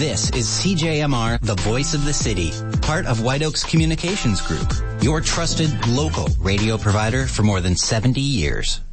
This is CJMR, the voice of the city, part of White Oaks Communications Group, your trusted local radio provider for more than 70 years.